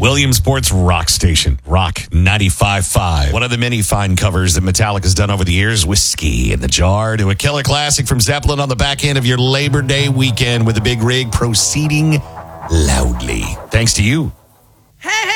Williamsport's rock station, Rock 95.5. One of the many fine covers that Metallica's done over the years, Whiskey in the Jar, to a killer classic from Zeppelin on the back end of your Labor Day weekend with the big rig proceeding loudly. Thanks to you.